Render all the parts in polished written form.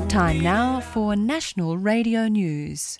Time now for National Radio News.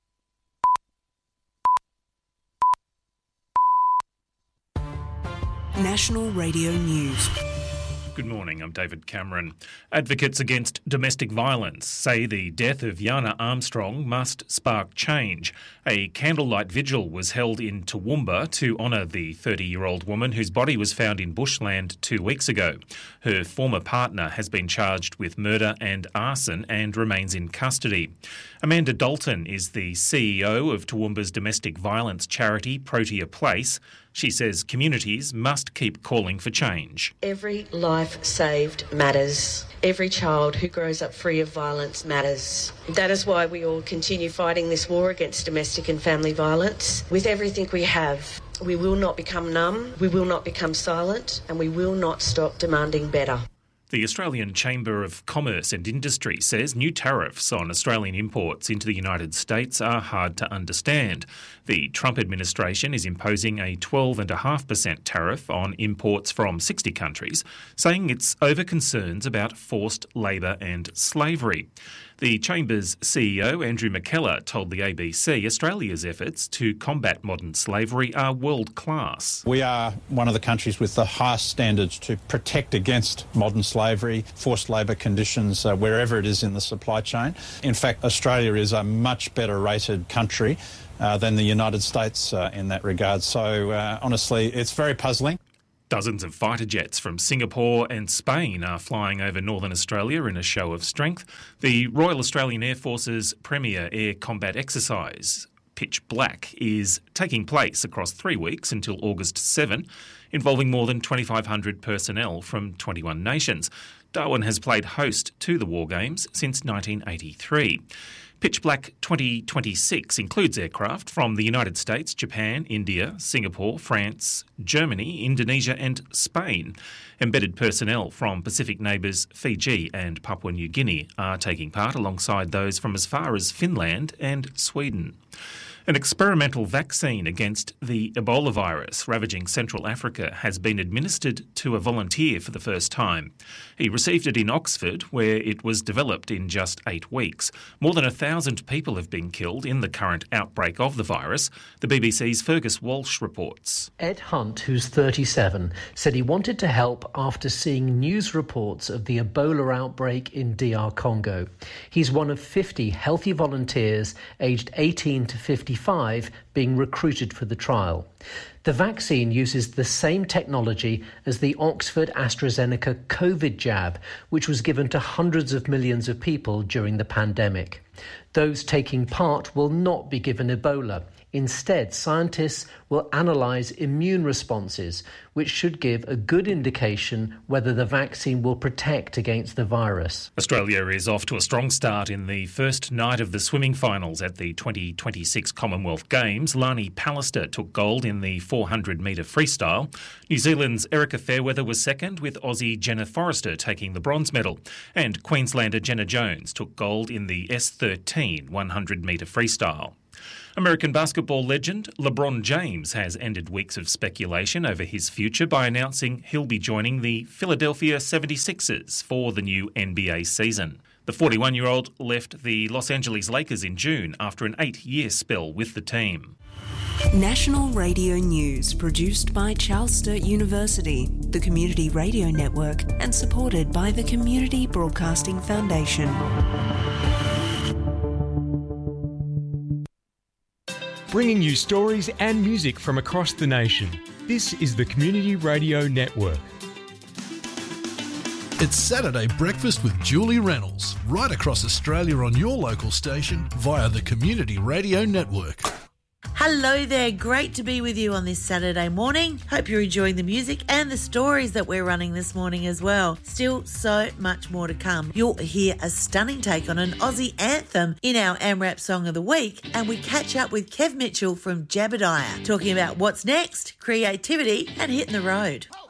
National Radio News. Good morning, I'm David Cameron. Advocates against domestic violence say the death of Yana Armstrong must spark change. A candlelight vigil was held in Toowoomba to honour the 30-year-old woman whose body was found in bushland 2 weeks ago. Her former partner has been charged with murder and arson and remains in custody. Amanda Dalton is the CEO of Toowoomba's domestic violence charity Protea Place. She says communities must keep calling for change. Every life saved matters. Every child who grows up free of violence matters. That is why we all continue fighting this war against domestic and family violence with everything we have. We will not become numb, we will not become silent, and we will not stop demanding better. The Australian Chamber of Commerce and Industry says new tariffs on Australian imports into the United States are hard to understand. The Trump administration is imposing a 12.5% tariff on imports from 60 countries, saying it's over concerns about forced labour and slavery. The Chamber's CEO, Andrew McKellar, told the ABC Australia's efforts to combat modern slavery are world-class. We are one of the countries with the highest standards to protect against modern slavery, forced labour conditions, wherever it is in the supply chain. In fact, Australia is a much better rated country than the United States in that regard. So, honestly, it's very puzzling. Dozens of fighter jets from Singapore and Spain are flying over northern Australia in a show of strength. The Royal Australian Air Force's premier air combat exercise, Pitch Black, is taking place across 3 weeks until August 7, involving more than 2,500 personnel from 21 nations. Darwin has played host to the War Games since 1983. Pitch Black 2026 includes aircraft from the United States, Japan, India, Singapore, France, Germany, Indonesia and Spain. Embedded personnel from Pacific neighbours Fiji and Papua New Guinea are taking part alongside those from as far as Finland and Sweden. An experimental vaccine against the Ebola virus ravaging Central Africa has been administered to a volunteer for the first time. He received it in Oxford, where it was developed in just 8 weeks. More than 1,000 people have been killed in the current outbreak of the virus. The BBC's Fergus Walsh reports. Ed Hunt, who's 37, said he wanted to help after seeing news reports of the Ebola outbreak in DR Congo. He's one of 50 healthy volunteers aged 18 to 55 being recruited for the trial. The vaccine uses the same technology as the Oxford AstraZeneca COVID jab, which was given to hundreds of millions of people during the pandemic. Those taking part will not be given Ebola. Instead, scientists will analyse immune responses, which should give a good indication whether the vaccine will protect against the virus. Australia is off to a strong start in the first night of the swimming finals at the 2026 Commonwealth Games. Lani Pallister took gold in the 400-metre freestyle. New Zealand's Erica Fairweather was second, with Aussie Jenna Forrester taking the bronze medal. And Queenslander Jenna Jones took gold in the S13 100-metre freestyle. American basketball legend LeBron James has ended weeks of speculation over his future by announcing he'll be joining the Philadelphia 76ers for the new NBA season. The 41-year-old left the Los Angeles Lakers in June after an 8-year spell with the team. National Radio News, produced by Charles Sturt University, the Community Radio Network, and supported by the Community Broadcasting Foundation. Bringing you stories and music from across the nation. This is the Community Radio Network. It's Saturday Breakfast with Julie Reynolds, right across Australia on your local station via the Community Radio Network. Hello there, great to be with you on this Saturday morning. Hope you're enjoying the music and the stories that we're running this morning as well. Still so much more to come. You'll hear a stunning take on an Aussie anthem in our AMRAP Song of the Week, and we catch up with Kev Mitchell from Jebediah, talking about what's next, creativity and hitting the road.